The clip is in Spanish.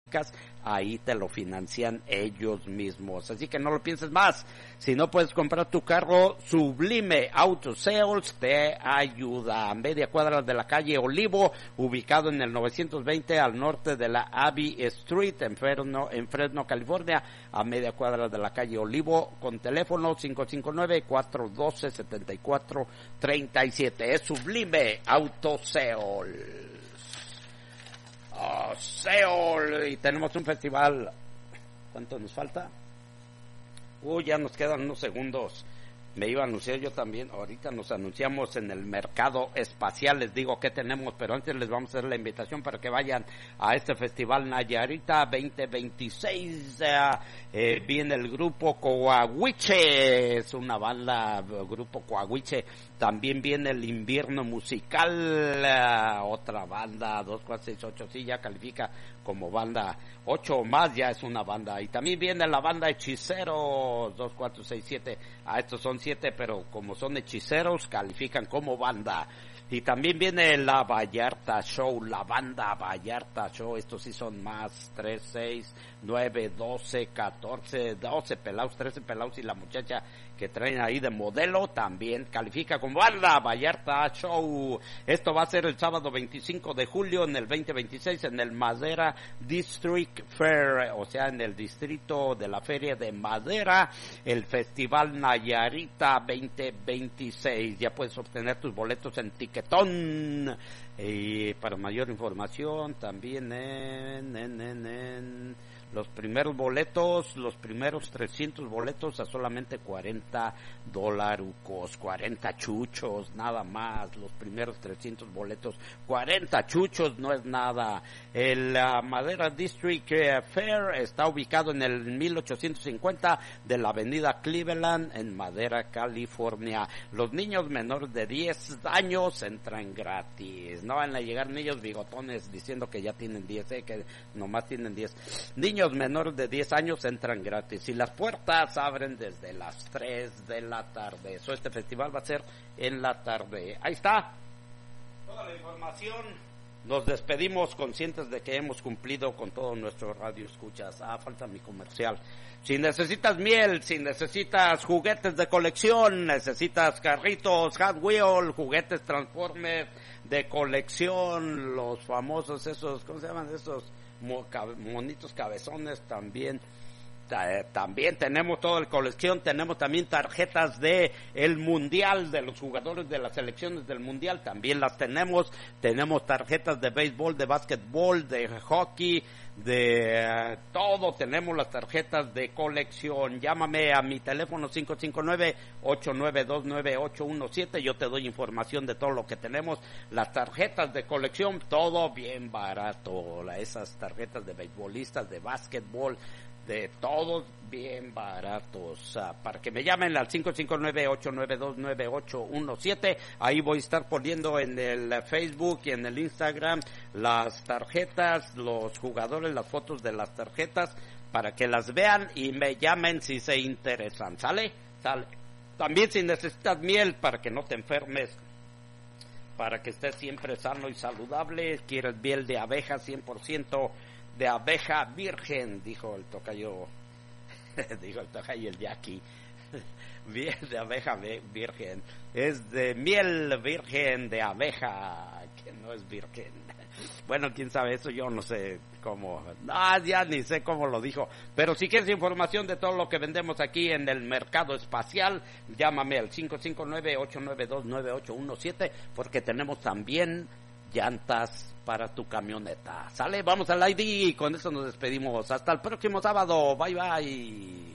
ahí te lo financian ellos mismos, así que no lo pienses más. Si no puedes comprar tu carro, Sublime Auto Sales te ayuda. A media cuadra de la calle Olivo, ubicado en el 920 al norte de la Abbey Street en Fresno, California, a media cuadra de la calle Olivo, con teléfono 559-412-7437. Es Sublime Auto Sales. Seol, y tenemos un festival. ¿Cuánto nos falta? Ya nos quedan unos segundos. Me iba a anunciar yo también. Ahorita nos anunciamos en el mercado espacial. Les digo qué tenemos, pero antes les vamos a hacer la invitación para que vayan a este festival Nayarita 2026. Viene el grupo Coahuiche, es una banda, grupo Coahuiche. También viene el invierno musical, otra banda, 2468, sí, ya califica como banda, 8 o más ya es una banda. Y también viene la banda Hechiceros, 2467, estos son 7, pero como son hechiceros, califican como banda. Y también viene la Vallarta Show, la banda Vallarta Show, estos sí son más, 3, 6, 9, 12, 14, 12 pelados, 13 pelados, y la muchacha que traen ahí de modelo también califica como banda Vallarta Show. Esto va a ser el sábado 25 de julio en el 2026 en el Madera District Fair, o sea, en el distrito de la Feria de Madera, el Festival Nayarita 2026. Ya puedes obtener tus boletos en Tiquetón. Y para mayor información también en los primeros boletos, los primeros 300 boletos a solamente $40, 40 chuchos, nada más. Los primeros 300 boletos, 40 chuchos, no es nada. El Madera District Fair está ubicado en el 1850 de la avenida Cleveland en Madera, California. Los niños menores de 10 años entran gratis. No van a llegar niños bigotones diciendo que ya tienen 10, que nomás tienen 10. Niños menores de 10 años entran gratis y las puertas abren desde las 3 de la tarde. Este festival va a ser en la tarde. Ahí está toda la información. Nos despedimos conscientes de que hemos cumplido con todo nuestro radio escuchas. Falta mi comercial. Si necesitas miel, si necesitas juguetes de colección, necesitas carritos Hot Wheels, juguetes Transformers de colección, los famosos esos, ¿cómo se llaman esos? Monitos cabezones, también tenemos toda la colección. Tenemos también tarjetas de el mundial, de los jugadores de las selecciones del mundial, también las tenemos tarjetas de béisbol, de básquetbol, de hockey, de todo. Tenemos las tarjetas de colección. Llámame a mi teléfono 559-892-9817. Yo te doy información de todo lo que tenemos. Las tarjetas de colección, todo bien barato. Esas tarjetas de beisbolistas, de básquetbol, de todos bien baratos. Para que me llamen al 559-892-9817. Ahí voy a estar poniendo en el Facebook y en el Instagram las tarjetas, los jugadores, las fotos de las tarjetas, para que las vean y me llamen si se interesan. ¿Sale? También si necesitas miel para que no te enfermes, para que estés siempre sano y saludable, quieres miel de abeja 100% de abeja virgen, dijo el tocayo el Jackie. Miel de abeja virgen, es de miel virgen de abeja, que no es virgen. Bueno, quién sabe eso, yo no sé cómo, ya ni sé cómo lo dijo. Pero si quieres información de todo lo que vendemos aquí en el mercado espacial, llámame al 559-892-9817, porque tenemos también llantas para tu camioneta. ¿Sale? Vamos al ID y con eso nos despedimos. Hasta el próximo sábado. Bye bye.